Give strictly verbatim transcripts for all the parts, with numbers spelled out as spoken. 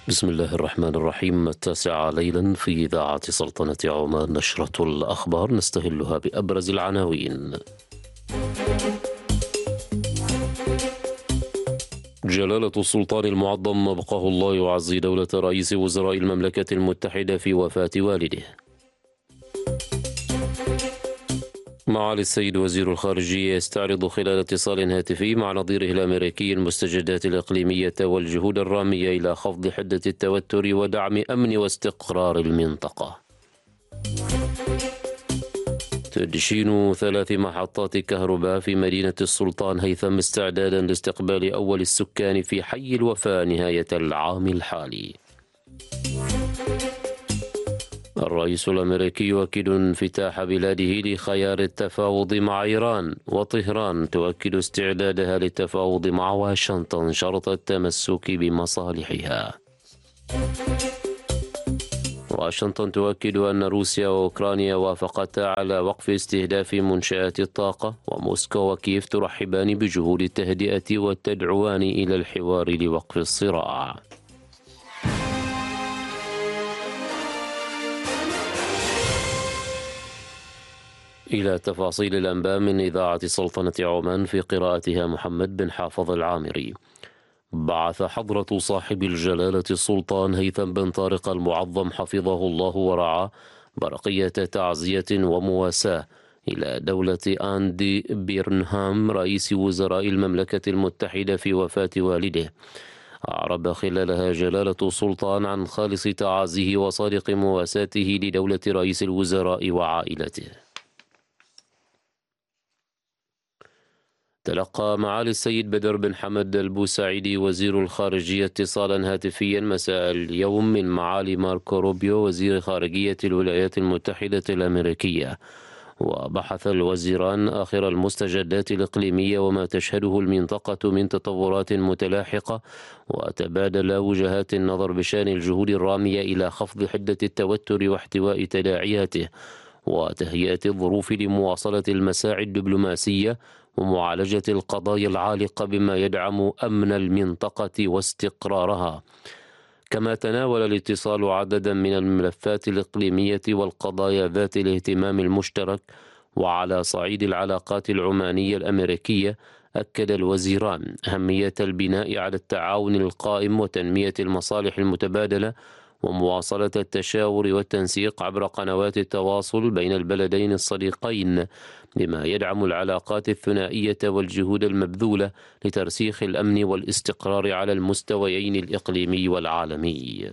بسم الله الرحمن الرحيم. التاسعة ليلا في إذاعة سلطنة عمان، نشرة الأخبار نستهلها بأبرز العناوين. جلالة السلطان المعظم أبقاه الله يعزي دولة رئيس وزراء المملكة المتحدة في وفاة والده. معالي السيد وزير الخارجية يستعرض خلال اتصال هاتفي مع نظيره الأمريكي المستجدات الإقليمية والجهود الرامية إلى خفض حدة التوتر ودعم أمن واستقرار المنطقة. تدشين ثلاث محطات كهرباء في مدينة السلطان هيثم استعدادا لاستقبال أول السكان في حي الوفاء نهاية العام الحالي. الرئيس الأمريكي يؤكد انفتاح بلاده لخيار التفاوض مع إيران، وطهران تؤكد استعدادها للتفاوض مع واشنطن شرط التمسك بمصالحها. واشنطن تؤكد أن روسيا وأوكرانيا وافقتا على وقف استهداف منشآت الطاقة، وموسكو وكييف ترحبان بجهود التهدئة وتدعوان إلى الحوار لوقف الصراع. إلى تفاصيل الأنباء من إذاعة سلطنة عمان، في قراءتها محمد بن حافظ العامري. بعث حضرة صاحب الجلالة السلطان هيثم بن طارق المعظم حفظه الله ورعاه برقية تعزية ومواساة إلى دولة أندي بيرنهام رئيس وزراء المملكة المتحدة في وفاة والده. أعرب خلالها جلالة السلطان عن خالص تعازيه وصادق مواساته لدولة رئيس الوزراء وعائلته. تلقى معالي السيد بدر بن حمد البوسعيدي وزير الخارجية اتصالا هاتفيا مساء اليوم من معالي ماركو روبيو وزير خارجية الولايات المتحدة الأمريكية، وبحث الوزيران آخر المستجدات الإقليمية وما تشهده المنطقة من تطورات متلاحقة، وتبادل وجهات النظر بشأن الجهود الرامية إلى خفض حدة التوتر واحتواء تداعياته، وتهيئة الظروف لمواصلة المساعي الدبلوماسية ومعالجة القضايا العالقة بما يدعم أمن المنطقة واستقرارها. كما تناول الاتصال عددا من الملفات الإقليمية والقضايا ذات الاهتمام المشترك. وعلى صعيد العلاقات العمانية الأمريكية، أكد الوزيران أهمية البناء على التعاون القائم وتنمية المصالح المتبادلة ومواصلة التشاور والتنسيق عبر قنوات التواصل بين البلدين الصديقين، بما يدعم العلاقات الثنائية والجهود المبذولة لترسيخ الأمن والاستقرار على المستويين الإقليمي والعالمي.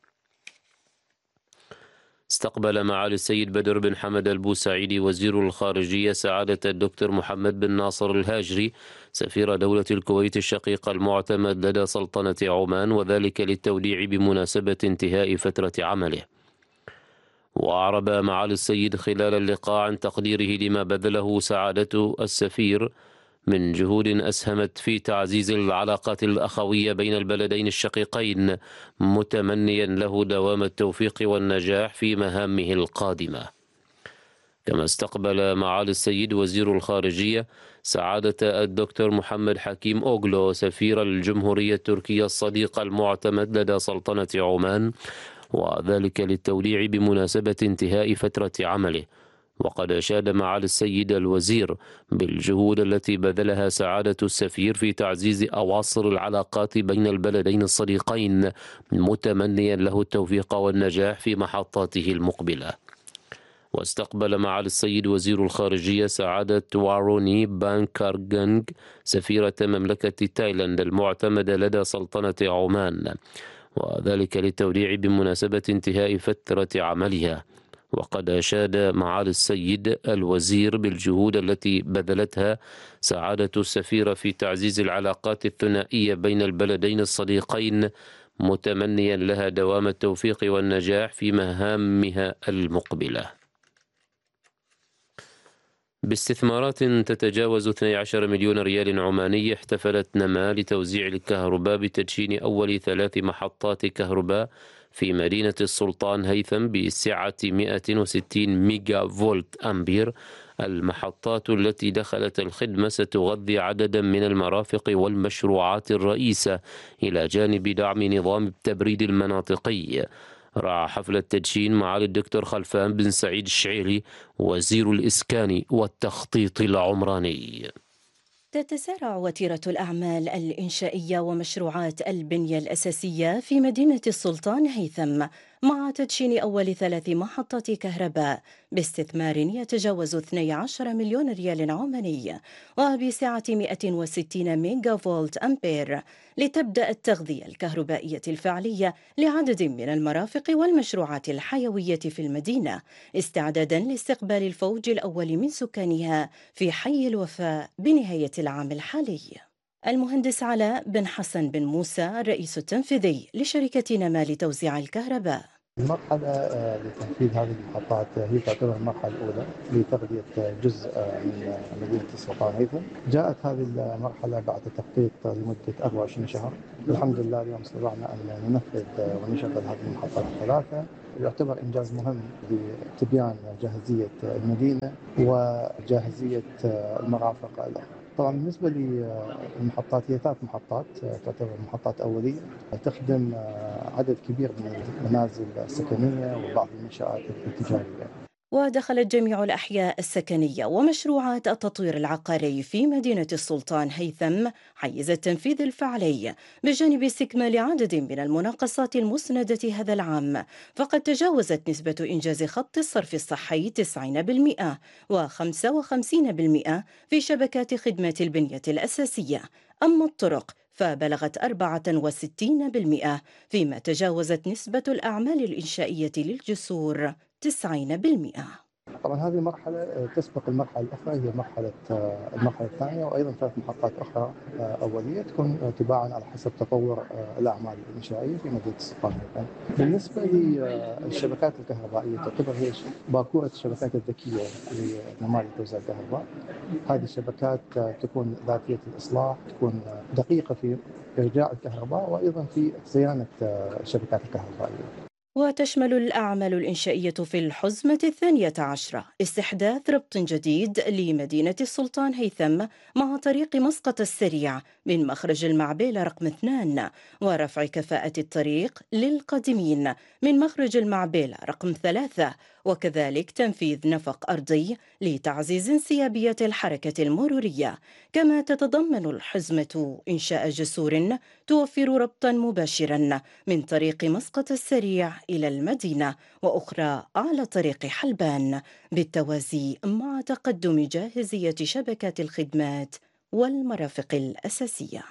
استقبل معالي السيد بدر بن حمد البوسعيدي وزير الخارجية سعادة الدكتور محمد بن ناصر الهاجري سفير دولة الكويت الشقيق المعتمد لدى سلطنة عمان، وذلك للتوديع بمناسبة انتهاء فترة عمله. وأعرب معالي السيد خلال اللقاء عن تقديره لما بذله سعادة السفير من جهود أسهمت في تعزيز العلاقات الأخوية بين البلدين الشقيقين، متمنيا له دوام التوفيق والنجاح في مهامه القادمة. كما استقبل معالي السيد وزير الخارجية سعادة الدكتور محمد حكيم أوغلو سفير الجمهورية التركية الصديق المعتمد لدى سلطنة عمان، وذلك للتوديع بمناسبة انتهاء فترة عمله. وقد أشاد معالي السيد الوزير بالجهود التي بذلها سعادة السفير في تعزيز أواصر العلاقات بين البلدين الصديقين، متمنيا له التوفيق والنجاح في محطاته المقبلة. واستقبل معالي السيد وزير الخارجية سعادة واروني بانكارغانغ سفيرة مملكة تايلاند المعتمدة لدى سلطنة عمان، وذلك للتوديع بمناسبة انتهاء فترة عملها. وقد أشاد معالي السيد الوزير بالجهود التي بذلتها سعادة السفيرة في تعزيز العلاقات الثنائية بين البلدين الصديقين، متمنيا لها دوام التوفيق والنجاح في مهامها المقبلة. باستثمارات تتجاوز اثني عشر مليون ريال عماني، احتفلت نما لتوزيع الكهرباء بتدشين أول ثلاث محطات كهرباء في مدينة السلطان هيثم بسعة مئة وستين ميجا فولت أمبير المحطات التي دخلت الخدمة ستغذي عددا من المرافق والمشروعات الرئيسة إلى جانب دعم نظام التبريد المناطقي. راعى حفل التدشين معالي الدكتور خلفان بن سعيد الشعيري وزير الإسكان والتخطيط العمراني. تتسارع وتيرة الأعمال الإنشائية ومشروعات البنية الأساسية في مدينة السلطان هيثم مع تدشين أول ثلاث محطات كهرباء باستثمار يتجاوز اثني عشر مليون ريال عماني وبسعة مئة وستين ميجا فولت أمبير لتبدأ التغذية الكهربائية الفعلية لعدد من المرافق والمشروعات الحيوية في المدينة استعدادا لاستقبال الفوج الأول من سكانها في حي الوفاء بنهاية العام الحالي. المهندس علاء بن حسن بن موسى الرئيس التنفيذي لشركة نما لتوزيع الكهرباء. المرحلة لتنفيذ هذه المحطات هي تعتبر المرحلة الأولى لتغذية جزء من مدينة السلطان هيثم. جاءت هذه المرحلة بعد تخطيط لمدة أربعة وعشرين شهر. الحمد لله اليوم استطعنا أن ننفذ ونشغل هذه المحطات الثلاثة. يعتبر إنجاز مهم لتبيان جاهزية المدينة وجاهزية المرافق الأخرى. طبعا بالنسبة للمحطات هي ثلاث محطات تعتبر محطات أولية تخدم عدد كبير من المنازل السكنية وبعض المنشآت التجارية. ودخلت جميع الأحياء السكنية ومشروعات التطوير العقاري في مدينة السلطان هيثم حيز التنفيذ الفعلي بجانب استكمال عدد من المناقصات المسندة هذا العام. فقد تجاوزت نسبة إنجاز خط الصرف الصحي تسعين بالمئة وخمسة وخمسين بالمئة في شبكات خدمات البنية الأساسية. أما الطرق فبلغت أربعة وستين بالمئة فيما تجاوزت نسبة الأعمال الإنشائية للجسور تسعين بالمئة. طبعا هذه المرحلة تسبق المرحلة الأخرى هي مرحلة المرحلة الثانية وأيضا ثلاث محطات أخرى أولية تكون تباعا على حسب تطور الأعمال الإنشائية في مدينة السلطان. بالنسبة للشبكات الكهربائية تعتبر هي باكورة الشبكات الذكية لنماذج توزيع الكهرباء. هذه الشبكات تكون ذاتية الإصلاح، تكون دقيقة في إرجاع الكهرباء وأيضا في صيانة الشبكات الكهربائية. وتشمل الأعمال الإنشائية في الحزمة الثانية عشرة استحداث ربط جديد لمدينة السلطان هيثم مع طريق مسقط السريع من مخرج المعبيلة رقم اثنان ورفع كفاءة الطريق للقادمين من مخرج المعبيلة رقم ثلاثة وكذلك تنفيذ نفق أرضي لتعزيز انسيابية الحركة المرورية. كما تتضمن الحزمة إنشاء جسور توفر ربطا مباشرا من طريق مسقط السريع إلى المدينة وأخرى على طريق حلبان بالتوازي مع تقدم جاهزية شبكات الخدمات والمرافق الأساسية.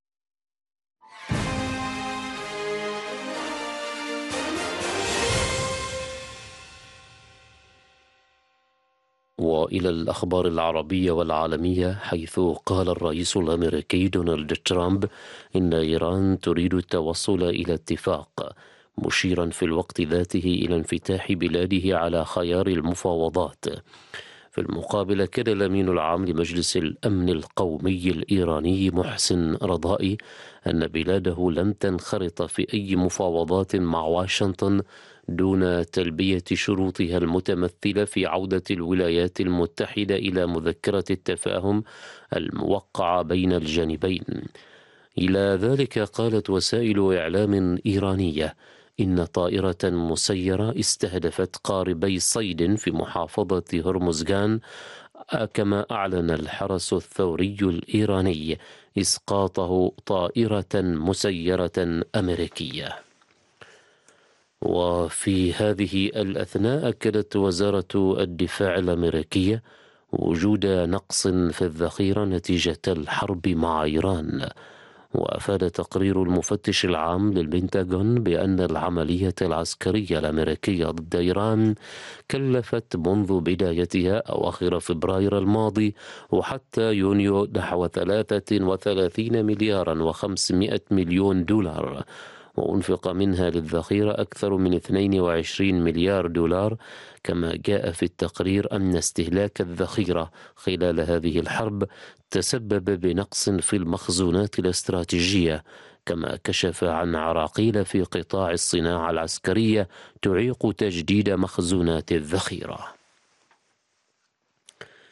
وإلى الأخبار العربية والعالمية، حيث قال الرئيس الأمريكي دونالد ترامب إن إيران تريد التوصل إلى اتفاق، مشيرا في الوقت ذاته إلى انفتاح بلاده على خيار المفاوضات. في المقابل، أكد الأمين العام لمجلس الأمن القومي الإيراني محسن رضائي أن بلاده لن تنخرط في أي مفاوضات مع واشنطن دون تلبية شروطها المتمثلة في عودة الولايات المتحدة إلى مذكرة التفاهم الموقعة بين الجانبين. إلى ذلك قالت وسائل إعلام إيرانية إن طائرة مسيرة استهدفت قاربي صيد في محافظة هرمزغان، كما أعلن الحرس الثوري الإيراني إسقاطه طائرة مسيرة أمريكية. وفي هذه الأثناء أكدت وزارة الدفاع الأمريكية وجود نقص في الذخيرة نتيجة الحرب مع إيران. وأفاد تقرير المفتش العام للبنتاغون بأن العملية العسكرية الأمريكية ضد إيران كلفت منذ بدايتها أواخر فبراير الماضي وحتى يونيو نحو ثلاثة وثلاثين مليارا وخمسمائة مليون دولار، وأنفق منها للذخيرة أكثر من اثنين وعشرين مليار دولار. كما جاء في التقرير أن استهلاك الذخيرة خلال هذه الحرب تسبب بنقص في المخزونات الاستراتيجية، كما كشف عن عراقيل في قطاع الصناعة العسكرية تعيق تجديد مخزونات الذخيرة.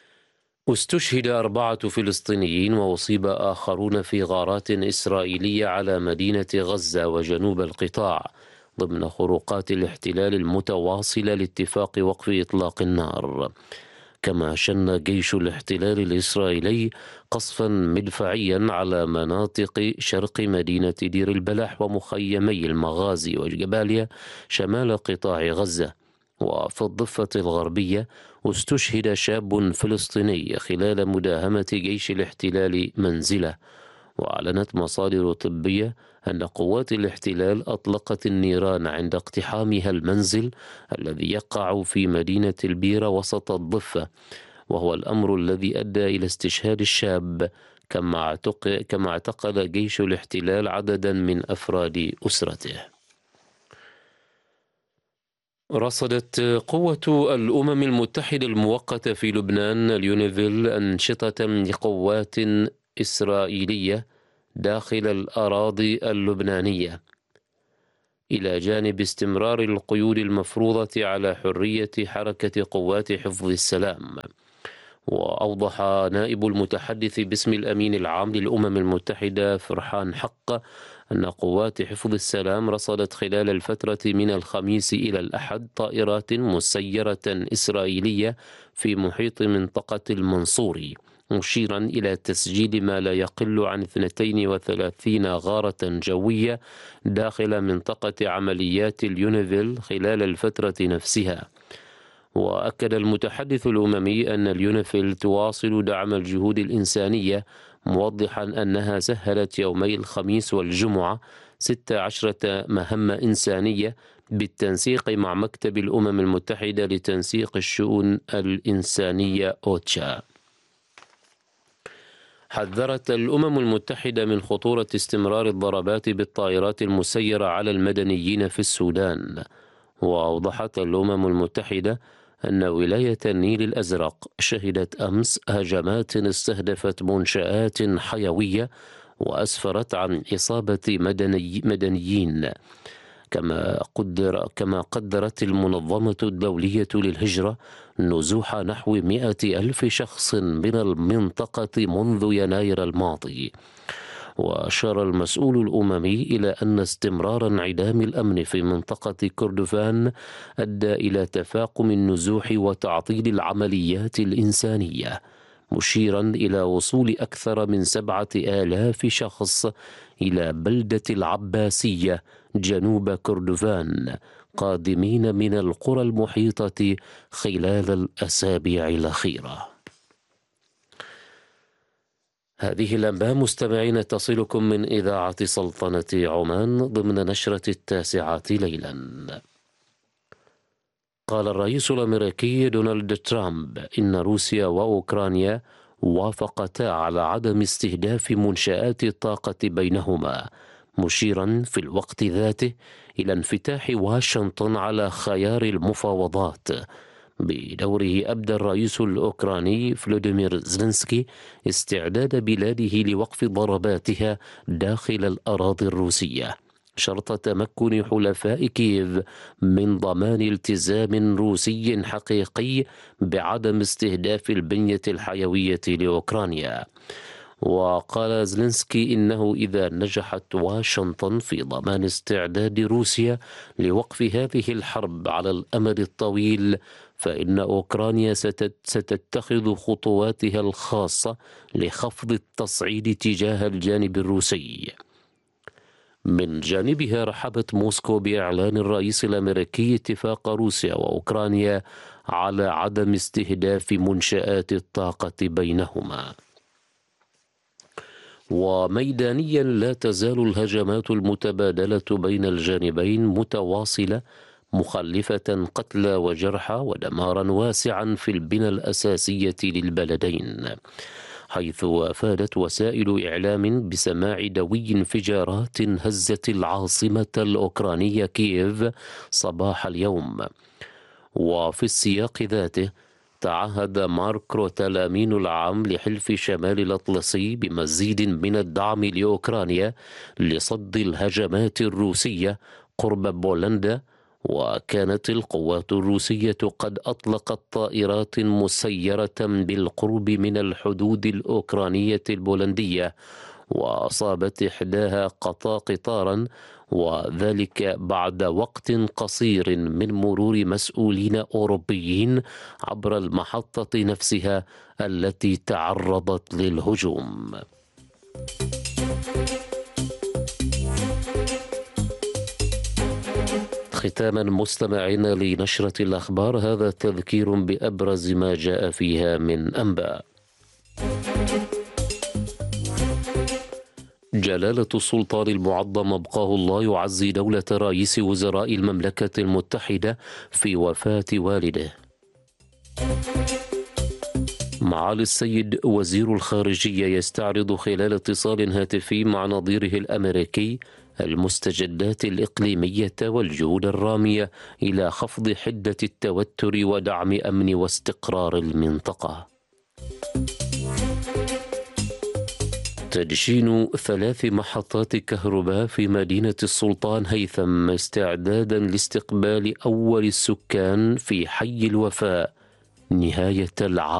استشهد أربعة فلسطينيين وأصيب آخرون في غارات إسرائيلية على مدينة غزة وجنوب القطاع ضمن خروقات الاحتلال المتواصلة لاتفاق وقف إطلاق النار. كما شن جيش الاحتلال الإسرائيلي قصفا مدفعيا على مناطق شرق مدينة دير البلح ومخيمي المغازي وجباليا شمال قطاع غزة. وفي الضفة الغربية استشهد شاب فلسطيني خلال مداهمة جيش الاحتلال منزله. وأعلنت مصادر طبية أن قوات الاحتلال أطلقت النيران عند اقتحامها المنزل الذي يقع في مدينة البيرة وسط الضفة، وهو الأمر الذي أدى إلى استشهاد الشاب. كما كما اعتقل جيش الاحتلال عددا من أفراد أسرته. رصدت قوة الأمم المتحدة المؤقتة في لبنان اليونيفيل أنشطة لقوات إسرائيلية داخل الأراضي اللبنانية، إلى جانب استمرار القيود المفروضة على حرية حركة قوات حفظ السلام. وأوضح نائب المتحدث باسم الأمين العام للأمم المتحدة فرحان حق أن قوات حفظ السلام رصدت خلال الفترة من الخميس إلى الأحد طائرات مسيرة إسرائيلية في محيط منطقة المنصوري، مشيرا إلى تسجيل ما لا يقل عن اثنتين وثلاثين غارة جوية داخل منطقة عمليات اليونيفيل خلال الفترة نفسها. وأكد المتحدث الأممي أن اليونيفيل تواصل دعم الجهود الإنسانية، موضحا أنها سهلت يومي الخميس والجمعة ست عشرة مهمة إنسانية بالتنسيق مع مكتب الأمم المتحدة لتنسيق الشؤون الإنسانية أوتشا. حذرت الأمم المتحدة من خطورة استمرار الضربات بالطائرات المسيرة على المدنيين في السودان. وأوضحت الأمم المتحدة أن ولاية النيل الأزرق شهدت أمس هجمات استهدفت منشآت حيوية وأسفرت عن إصابة مدني مدنيين. كما قدر كما قدرت المنظمة الدولية للهجرة نزوح نحو مئة ألف شخص من المنطقة منذ يناير الماضي. وأشار المسؤول الأممي إلى أن استمرار انعدام الأمن في منطقة كردفان أدى إلى تفاقم النزوح وتعطيل العمليات الإنسانية، مشيرا إلى وصول أكثر من سبعة آلاف شخص إلى بلدة العباسية جنوب كردفان قادمين من القرى المحيطة خلال الأسابيع الأخيرة. هذه الأنباء مستمعين تصلكم من إذاعة سلطنة عمان ضمن نشرة التاسعة ليلا. قال الرئيس الأمريكي دونالد ترامب إن روسيا وأوكرانيا وافقتا على عدم استهداف منشآت الطاقة بينهما، مشيرا في الوقت ذاته إلى انفتاح واشنطن على خيار المفاوضات. بدوره أبدى الرئيس الأوكراني فلوديمير زيلينسكي استعداد بلاده لوقف ضرباتها داخل الأراضي الروسية، شرط تمكن حلفاء كييف من ضمان التزام روسي حقيقي بعدم استهداف البنية الحيوية لأوكرانيا. وقال زيلينسكي إنه إذا نجحت واشنطن في ضمان استعداد روسيا لوقف هذه الحرب على الأمد الطويل، فإن أوكرانيا ستتخذ خطواتها الخاصة لخفض التصعيد تجاه الجانب الروسي. من جانبها رحبت موسكو بإعلان الرئيس الأمريكي اتفاق روسيا وأوكرانيا على عدم استهداف منشآت الطاقة بينهما. وميدانيا لا تزال الهجمات المتبادلة بين الجانبين متواصلة، مخلفة قتلى وجرحى ودمارا واسعا في البنى الأساسية للبلدين، حيث أفادت وسائل إعلام بسماع دوي انفجارات هزت العاصمة الأوكرانية كييف صباح اليوم. وفي السياق ذاته تعهد مارك روتا الأمين العام لحلف شمال الأطلسي بمزيد من الدعم لأوكرانيا لصد الهجمات الروسية قرب بولندا وكانت القوات الروسية قد أطلقت طائرات مسيرة بالقرب من الحدود الأوكرانية البولندية، وأصابت إحداها قطا قطارا، وذلك بعد وقت قصير من مرور مسؤولين أوروبيين عبر المحطة نفسها التي تعرضت للهجوم. ختاما مستمعين لنشرة الأخبار، هذا تذكير بأبرز ما جاء فيها من أنباء. جلالة السلطان المعظم أبقاه الله يعزي دولة رئيس وزراء المملكة المتحدة في وفاة والده. معالي السيد وزير الخارجية يستعرض خلال اتصال هاتفي مع نظيره الأمريكي المستجدات الإقليمية والجهود الرامية إلى خفض حدة التوتر ودعم أمن واستقرار المنطقة. تدشين ثلاث محطات كهرباء في مدينة السلطان هيثم استعدادا لاستقبال أول السكان في حي الوفاء نهاية العام.